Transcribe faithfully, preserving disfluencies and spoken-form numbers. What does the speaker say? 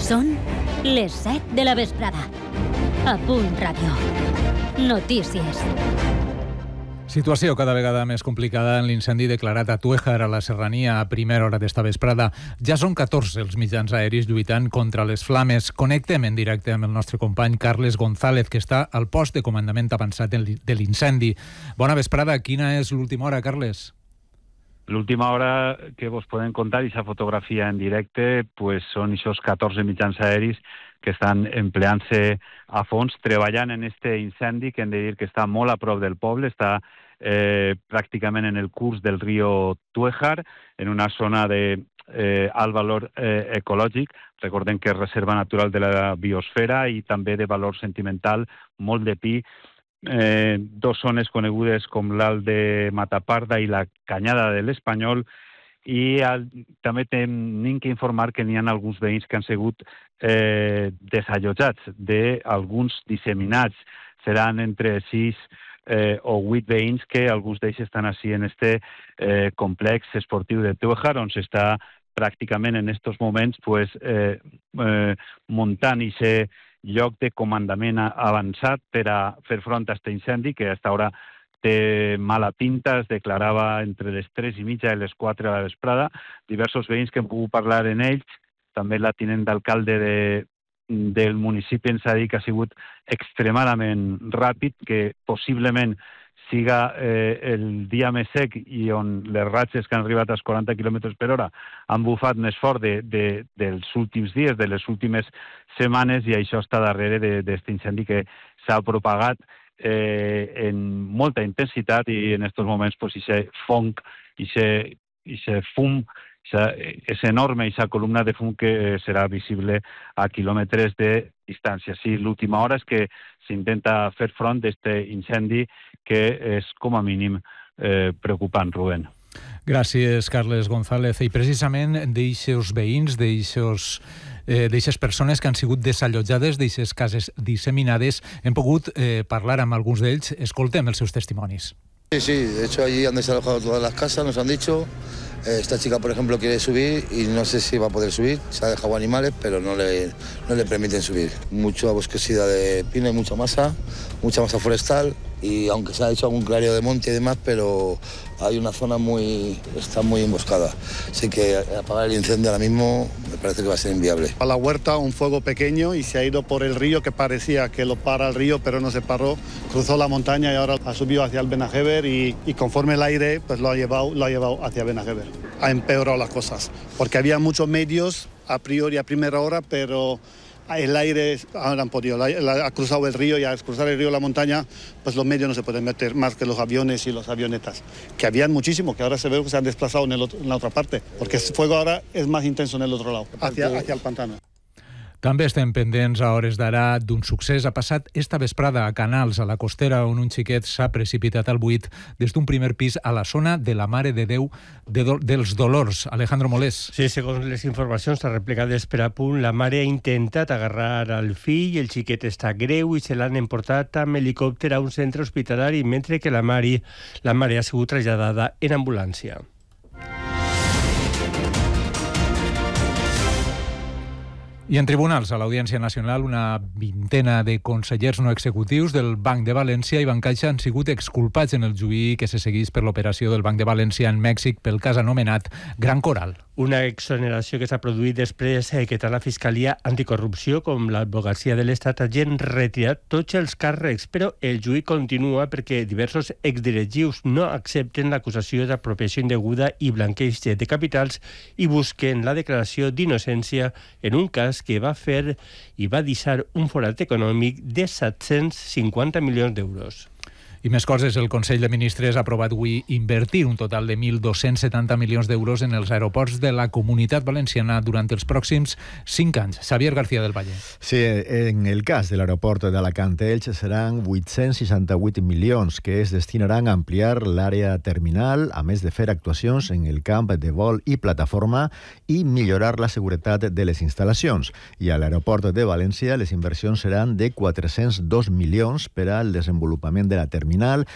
Són les set de la vesprada. A Punt Ràdio. Notícies. Situació cada vegada més complicada en l'incendi declarat a Túejar, a la Serrania, a primera hora d'esta vesprada. Ja són catorze els mitjans aeris lluitant contra les flames. Connectem en directe amb el nostre company Carles González, que està al post de comandament avançat de l'incendi. Bona vesprada. Quina és l'última hora, Carles? L'última hora que vos podem contar, i aquesta fotografia en directe, pues són aquests catorze mitjans aeris que estan empleant-se a fons, treballant en este incendi, que hem de dir que està molt a prop del poble, està eh, pràcticament en el curs del riu Túejar, en una zona de eh, alt valor eh, ecològic. Recordem que és reserva natural de la biosfera i també de valor sentimental, molt de pi. Eh, dos zones conegudes com l'Alt de Mataparda i la Canyada de l'Espanyol, i al, també tenim que informar que n'hi ha alguns veïns que han sigut eh, desallotjats d'alguns disseminats. Seran entre sis eh, o vuit veïns que alguns d'ells estan així en este eh, complex esportiu de Túejar, on s'està pràcticament en aquests moments pues, eh, eh, muntant i ser lloc de comandament avançat per a fer front a aquest incendi, que a aquesta hora té mala pinta. Es declarava entre les tres i mitja i les quatre a la vesprada. Diversos veïns que hem pogut parlar en ells, també la tinent d'alcalde de, del municipi ens ha dit que ha sigut extremadament ràpid, que possiblement siga eh, el dia més sec i on les ratxes que han arribat als quaranta quilòmetres per hora han bufat més fort de, de, dels últims dies, de les últimes setmanes, i això està darrere d'aquest incendi que s'ha propagat eh, en molta intensitat, i en aquests moments pues, aquest fong, aquest fum, és enorme, aquesta columna de fum que serà visible a quilòmetres de distància. Sí, l'última hora és que s'intenta fer front a aquest incendi que és com a mínim eh, preocupant, Rubén. Gràcies, Carles González. I precisament d'eixos veïns, d'eixos eh, d'eixes persones que han sigut desallotjades d'eixes cases disseminades, hem pogut eh, parlar amb alguns d'ells. Escoltem els seus testimonis. Sí, sí, de hecho allí han desalojado todas las casas, nos han dicho. Esta chica, por ejemplo, quiere subir y no sé si va a poder subir. Se ha dejado animales, pero no le, no le permiten subir. Mucha bosquesidad de pino y mucha masa, mucha masa forestal, y aunque se ha hecho algún clarío de monte y demás, pero hay una zona muy, está muy emboscada. Así que apagar el incendio ahora mismo me parece que va a ser inviable. A la huerta un fuego pequeño y se ha ido por el río, que parecía que lo para el río, pero no se paró. Cruzó la montaña y ahora ha subido hacia el Benajever, y, y conforme el aire pues lo ha llevado, lo ha llevado hacia Benajever. Ha empeorado las cosas, porque había muchos medios a priori a primera hora, pero el aire ahora han podido, ha cruzado el río, y al cruzar el río la montaña, pues los medios no se pueden meter más que los aviones y las avionetas, que habían muchísimo, que ahora se ve que se han desplazado en, el otro, en la otra parte, porque el fuego ahora es más intenso en el otro lado, hacia, hacia el pantano. També estem pendents a hores d'ara d'un succés. Ha passat esta vesprada a Canals, a la Costera, on un xiquet s'ha precipitat al buit des d'un primer pis a la zona de la Mare de Déu de do dels Dolors. Alejandro Molés. Sí, segons les informacions replicades per a Punt, la mare ha intentat agarrar al fill, el xiquet està greu i se l'han emportat amb helicòpter a un centre hospitalari, mentre que la mare, la mare ha sigut traslladada en ambulància. I en tribunals, a l'Audiència Nacional, una vintena de consellers no executius del Banc de València i Bancaixa han sigut exculpats en el juí que se segueix per l'operació del Banc de València en Mèxic pel cas anomenat Gran Coral. Una exoneració que s'ha produït després que tant la Fiscalia Anticorrupció com l'Advocacia de l'Estat hagin retirat tots els càrrecs, però el juí continua perquè diversos exdirectius no accepten l'acusació d'apropiació indeguda i blanqueig de capitals i busquen la declaració d'innocència en un cas que va fer i va deixar un forat econòmic de set-cents cinquanta milions d'euros. I més coses, el Consell de Ministres ha aprovat avui invertir un total de mil dos-cents setanta milions d'euros en els aeroports de la Comunitat Valenciana durant els pròxims cinc anys. Xavier García del Valle. Sí, en el cas de l'aeroport d'Alacant-Elx seran vuit-cents seixanta-vuit milions que es destinaran a ampliar l'àrea terminal, a més de fer actuacions en el camp de vol i plataforma i millorar la seguretat de les instal·lacions. I a l'aeroport de València les inversions seran de quatre-cents dos milions per al desenvolupament de la terminal,